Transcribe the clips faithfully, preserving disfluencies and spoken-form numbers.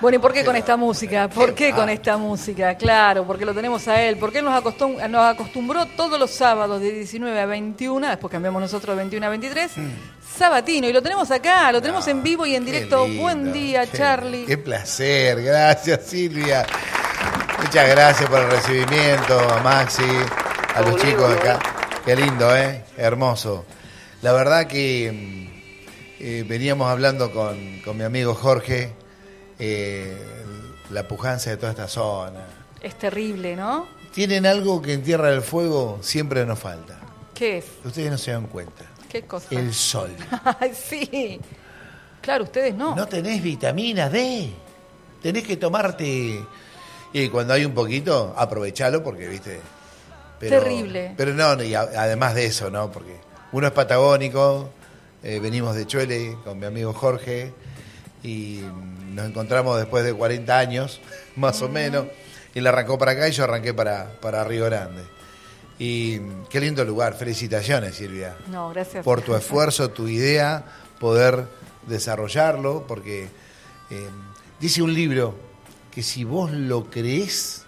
Bueno, ¿y por qué con esta música? ¿Por qué con esta música? Claro, porque lo tenemos a él, porque él nos, acostum nos acostumbró todos los sábados de diecinueve a veintiuna, después cambiamos nosotros de veintiuno a veintitrés, mm. Sabatino, y lo tenemos acá, lo tenemos no, en vivo y en directo. Lindo, Buen día, qué, Charlie. Qué placer, gracias Silvia. Muchas gracias por el recibimiento, a Maxi, a los chicos de acá. Qué lindo, ¿eh? Hermoso. La verdad que eh, veníamos hablando con, con mi amigo Jorge, eh, la pujanza de toda esta zona. Es terrible, ¿no? Tienen algo que en Tierra del Fuego siempre nos falta. ¿Qué es? Ustedes no se dan cuenta. ¿Qué cosa? El sol. Ay, sí. Claro, ustedes no. No tenés vitamina D. Tenés que tomarte... Y cuando hay un poquito, aprovechalo porque, viste... Pero, terrible. Pero no, y a, además de eso, ¿no? Porque uno es patagónico, eh, venimos de Chuele con mi amigo Jorge y nos encontramos después de cuarenta años, más uh-huh. o menos, y él arrancó para acá y yo arranqué para, para Río Grande. Y qué lindo lugar, felicitaciones Silvia. No, gracias. Por tu esfuerzo, tu idea, poder desarrollarlo, porque eh, dice un libro que si vos lo creés,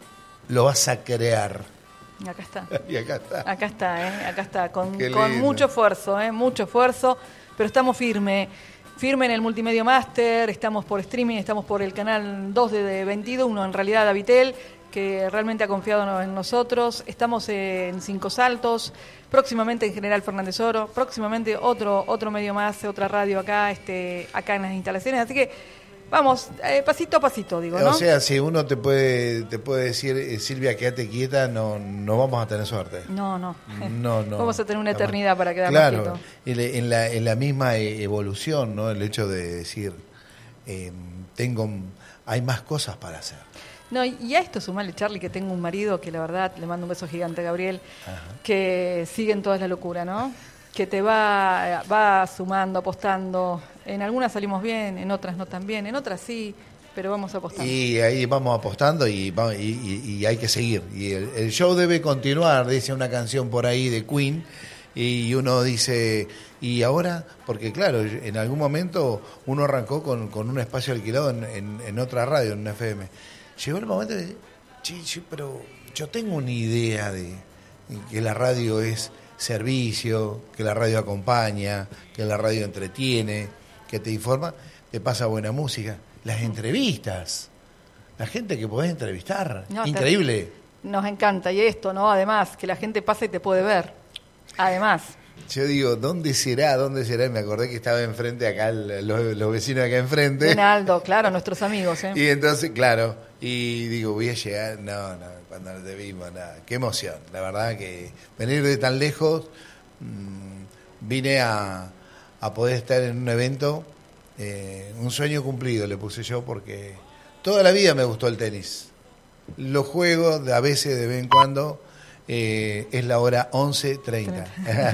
lo vas a crear. Acá está. Y acá está. Acá está, ¿eh? Acá está, con, con mucho esfuerzo, ¿eh? Mucho esfuerzo, pero estamos firme. Firme en el Multimedia Master, estamos por streaming, estamos por el canal dos de veintiuno, en realidad Davitel, que realmente ha confiado en nosotros. Estamos en Cinco Saltos, próximamente en General Fernández Oro, próximamente otro otro medio más, otra radio acá, este acá en las instalaciones, así que vamos, eh, pasito a pasito, digo, ¿no? O sea, si uno te puede te puede decir, eh, Silvia, quédate quieta, no no vamos a tener suerte. No, no. No, no. Vamos a tener una eternidad para quedarnos claro, quietos. En la, en la misma evolución, ¿no? El hecho de decir, eh, tengo, hay más cosas para hacer. No, y a esto sumale, Charlie, que tengo un marido que la verdad, le mando un beso gigante a Gabriel, ajá, que sigue en toda la locura, ¿no? Que te va, va sumando, apostando. En algunas salimos bien, en otras no tan bien, en otras sí, pero vamos apostando. Y ahí vamos apostando y, y, y, y hay que seguir. Y el, el show debe continuar, dice una canción por ahí de Queen, y uno dice, ¿y ahora? Porque claro, en algún momento uno arrancó con, con un espacio alquilado en, en, en otra radio, en una F M. Llegó el momento de, che, che, pero yo tengo una idea de que la radio es servicio, que la radio acompaña, que la radio entretiene, que te informa, te pasa buena música. Las entrevistas, la gente que podés entrevistar, no, increíble. Nos encanta, y esto, ¿no? Además, que la gente pasa y te puede ver, además. Yo digo, ¿dónde será? ¿Dónde será? Y me acordé que estaba enfrente acá, los, los vecinos de acá enfrente. En Aldo, claro, nuestros amigos, ¿eh? Y entonces, claro, y digo, voy a llegar, no, no, cuando no te vimos, nada. Qué emoción, la verdad que venir de tan lejos, mmm, vine a, a poder estar en un evento, eh, un sueño cumplido le puse yo, porque toda la vida me gustó el tenis. Lo juego a veces, de vez en cuando. Eh, es la hora once treinta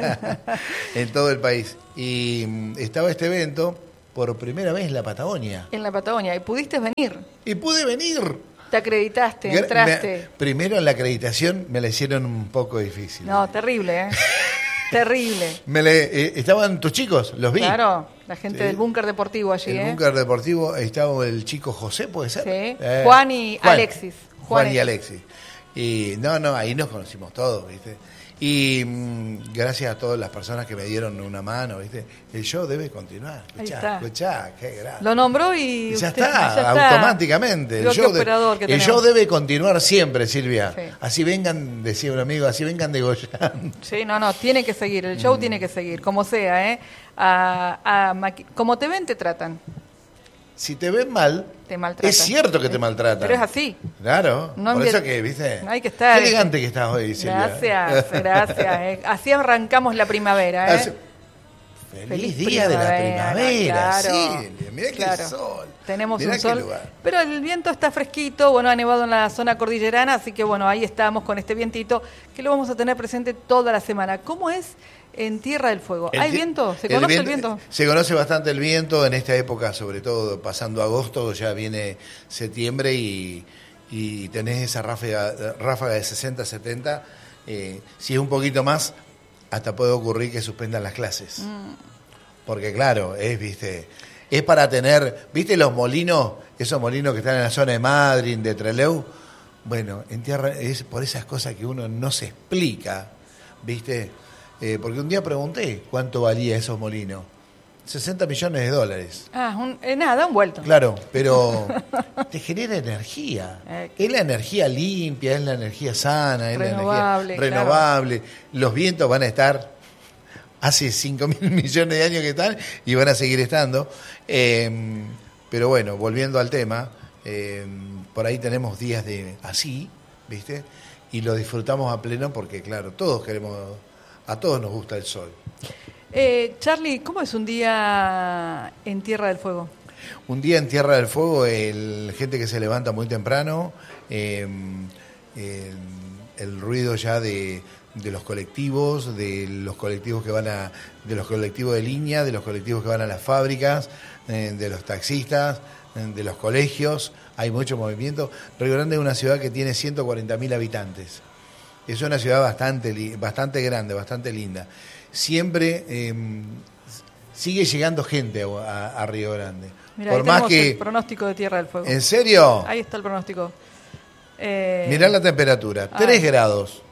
en todo el país. Y mm, estaba este evento por primera vez en la Patagonia. En la Patagonia. ¿Y pudiste venir? Y pude venir. Te acreditaste, entraste. Me, primero la acreditación me la hicieron un poco difícil. No, terrible, ¿eh? Terrible. Me le, eh, estaban tus chicos, los vi. Claro, la gente sí, del búnker deportivo allí. El ¿eh? búnker deportivo, estaba el chico José, ¿puede ser? Sí, eh, Juan y Juan, Alexis. Juan, Juan y Alexis. Y no, no, ahí nos conocimos todos, ¿viste? Y mmm, gracias a todas las personas que me dieron una mano, ¿viste? El show debe continuar. Escuchá, escuchá, qué grande. Lo nombró y... Ya, usted, está, ya está, automáticamente. El show, de, que el show debe continuar siempre, Silvia. Sí. Así vengan, decía un amigo, así vengan degollando. Sí, no, no, tiene que seguir, el show mm. tiene que seguir, como sea, ¿eh? A, a, como te ven, te tratan. Si te ven mal, te maltratan. Es cierto que te maltratan. Pero es así. Claro. No por que, eso que, viste, no hay que estar. Qué elegante que estás hoy, Silvia. Gracias, gracias. Eh. Así arrancamos la primavera, ¿eh? Así, feliz, feliz día de la primavera, claro, sí. Mirá claro. qué sol. Tenemos Mirá un sol. Pero el viento está fresquito, bueno, ha nevado en la zona cordillerana, así que bueno, ahí estamos con este vientito que lo vamos a tener presente toda la semana. ¿Cómo es en Tierra del Fuego? ¿Hay viento? ¿Se conoce el viento, el viento? Se conoce bastante el viento en esta época, sobre todo pasando agosto, ya viene septiembre y, y tenés esa ráfaga, ráfaga de sesenta, setenta. Eh, si es un poquito más, hasta puede ocurrir que suspendan las clases. Mm. Porque claro, es, viste... es para tener, ¿viste los molinos? Esos molinos que están en la zona de Madrid, de Trelew. Bueno, en tierra es por esas cosas que uno no se explica, ¿viste? Eh, porque un día pregunté cuánto valía esos molinos. sesenta millones de dólares. Ah, un, eh, nada, un vuelto. Claro, pero te genera energía. Eh, es la energía limpia, es la energía sana, es renovable, la energía renovable. Claro. Los vientos van a estar hace cinco mil millones de años que están y van a seguir estando. Eh, pero bueno, volviendo al tema, eh, por ahí tenemos días de así, ¿viste? Y lo disfrutamos a pleno porque, claro, todos queremos, a todos nos gusta el sol. Eh, Charlie, ¿cómo es un día en Tierra del Fuego? Un día en Tierra del Fuego, el gente que se levanta muy temprano, eh, eh, el ruido ya de, de los colectivos, de los colectivos que van a, de los colectivos de línea, de los colectivos que van a las fábricas, eh, de los taxistas, eh, de los colegios, hay mucho movimiento. Río Grande es una ciudad que tiene ciento cuarenta mil habitantes. Es una ciudad bastante, bastante grande, bastante linda. Siempre eh, sigue llegando gente a, a Río Grande. Mirá, por más que el pronóstico de Tierra del Fuego. ¿En serio? Ahí está el pronóstico. Eh... Mirá la temperatura, tres grados.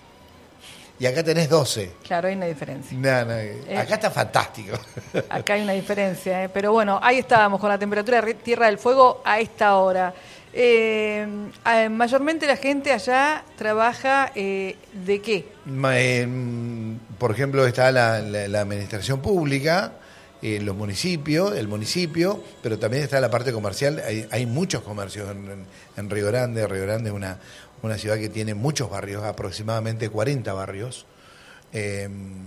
Y acá tenés doce. Claro, hay una diferencia. No, no, eh, acá está fantástico. Acá hay una diferencia, ¿eh? Pero bueno, ahí estábamos con la temperatura de Tierra del Fuego a esta hora. Eh, eh, mayormente la gente allá trabaja eh, ¿de qué? Eh, por ejemplo, está la, la, la administración pública, eh, los municipios, el municipio, pero también está la parte comercial. Hay, hay muchos comercios en, en, en Río Grande. Río Grande es una, una ciudad que tiene muchos barrios, aproximadamente cuarenta barrios. Eh,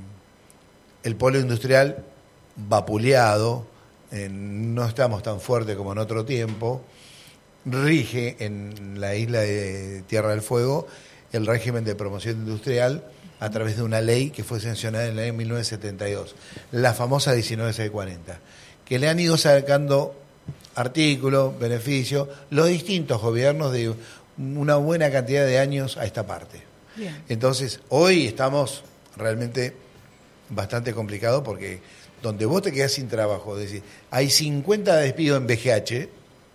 el polo industrial vapuleado, eh, no estamos tan fuertes como en otro tiempo. Rige en la isla de Tierra del Fuego el régimen de promoción industrial a través de una ley que fue sancionada en el año mil novecientos setenta y dos, la famosa diecinueve mil seiscientos cuarenta, que le han ido sacando artículos, beneficios, los distintos gobiernos de una buena cantidad de años a esta parte. Bien. Entonces, hoy estamos realmente bastante complicados porque donde vos te quedás sin trabajo, es decir, hay cincuenta despidos en B G H.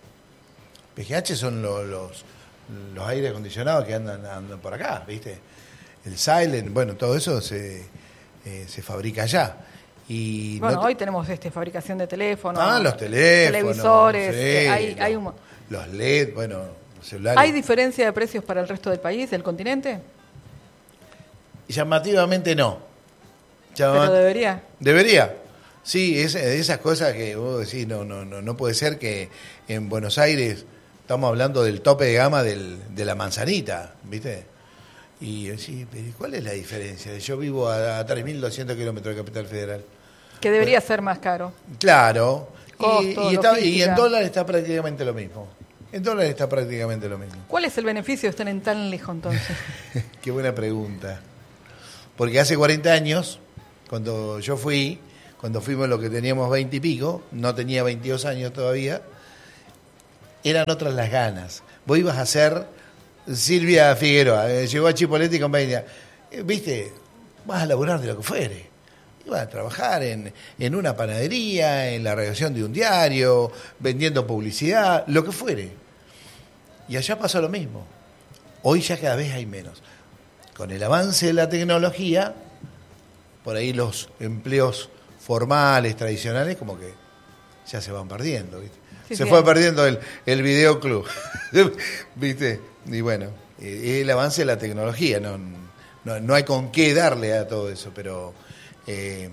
B G H son los, los, los aires acondicionados que andan, andan por acá, ¿viste? El Silent, bueno, todo eso se, eh, se fabrica allá. Y bueno, no te... hoy tenemos este fabricación de teléfonos. Ah, los teléfonos. Televisores. Sí, eh, hay, los, hay un... los L E D, bueno, los celulares. ¿Hay diferencia de precios para el resto del país, del continente? Llamativamente no. Llamat... Pero debería. Debería. Sí, es de esas cosas que vos decís, no, no, no, no puede ser que en Buenos Aires... Estamos hablando del tope de gama del, de la manzanita, ¿viste? Y sí, ¿cuál es la diferencia? Yo vivo a, a tres mil doscientos kilómetros de Capital Federal. Que debería bueno, ser más caro. Claro. Costo, y, y, está, y en dólares está prácticamente lo mismo. En dólares está prácticamente lo mismo. ¿Cuál es el beneficio de estar en tan lejos entonces? Qué buena pregunta. Porque hace cuarenta años, cuando yo fui, cuando fuimos los que teníamos veinte y pico, no tenía veintidós años todavía, eran otras las ganas. Vos ibas a ser Silvia Figueroa, eh, llegó a Chipolete con veinte. Eh, ¿Viste? Vas a laburar de lo que fuere. Ibas a trabajar en, en una panadería, en la redacción de un diario, vendiendo publicidad, lo que fuere. Y allá pasó lo mismo. Hoy ya cada vez hay menos. Con el avance de la tecnología, por ahí los empleos formales, tradicionales, como que ya se van perdiendo, ¿viste? Sí, se bien. Fue perdiendo el, el videoclub, ¿viste? Y bueno, el avance de la tecnología, no, no, no hay con qué darle a todo eso, pero eh,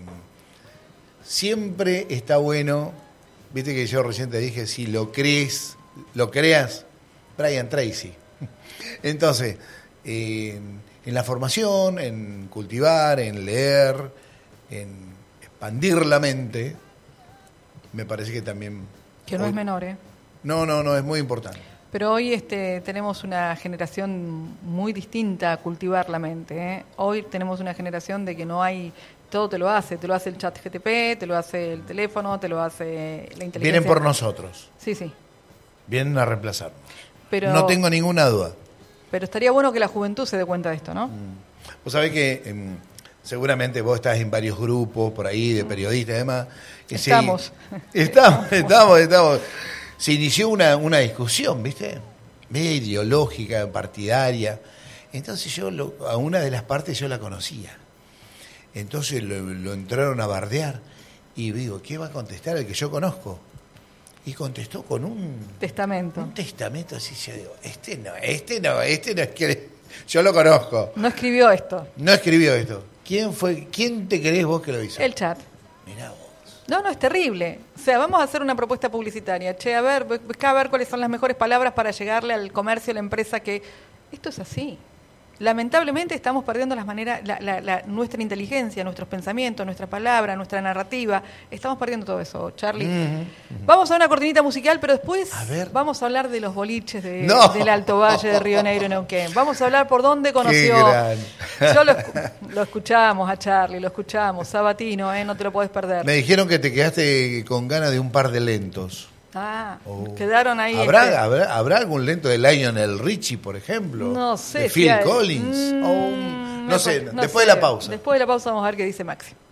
siempre está bueno, viste que yo recién te dije, si lo crees, lo creas, Brian Tracy. Entonces, eh, en la formación, en cultivar, en leer, en expandir la mente, me parece que también... Que no hoy, es menor, ¿eh? No, no, no, es muy importante. Pero hoy este, tenemos una generación muy distinta a cultivar la mente, ¿eh? Hoy tenemos una generación de que no hay... Todo te lo hace, te lo hace el chat G T P, te lo hace el teléfono, te lo hace la inteligencia. Vienen por nosotros. Sí, sí. Vienen a reemplazarnos. Pero, no tengo ninguna duda. Pero estaría bueno que la juventud se dé cuenta de esto, ¿no? Mm. Vos sabés que eh, seguramente vos estás en varios grupos por ahí de periodistas y demás. Estamos. Se, estamos, estamos, estamos. Se inició una, una discusión, ¿viste? Media ideológica, partidaria. Entonces yo, lo, a una de las partes yo la conocía. Entonces lo, lo entraron a bardear. Y digo, ¿qué va a contestar el que yo conozco? Y contestó con un... Testamento. Un testamento, así yo digo, este no, este no, este no es que... Yo lo conozco. No escribió esto. No escribió esto. ¿Quién fue? ¿Quién te crees vos que lo hizo? El chat. Mirá vos. No, no, es terrible. O sea, vamos a hacer una propuesta publicitaria. Che, a ver, busca a ver cuáles son las mejores palabras para llegarle al comercio, a la empresa que... Esto es así. Lamentablemente estamos perdiendo las maneras, la, la, la, nuestra inteligencia, nuestros pensamientos, nuestra palabra, nuestra narrativa. Estamos perdiendo todo eso, Charlie. Uh-huh, uh-huh. Vamos a una cortinita musical, pero después vamos a hablar de los boliches de, no. del Alto Valle de Río Negro y Neuquén. Vamos a hablar por dónde conoció. Yo lo, lo escuchamos a Charlie, lo escuchamos. Sabatino, ¿eh? No te lo puedes perder. Me dijeron que te quedaste con ganas de un par de lentos. Ah, oh. Quedaron ahí. ¿Habrá, este... ¿habrá, ¿Habrá algún lento de Lionel Richie, por ejemplo? No sé. De Phil si hay... Collins. Mm, oh, no sé, no después sé. de la pausa. Después de la pausa vamos a ver qué dice Maxi.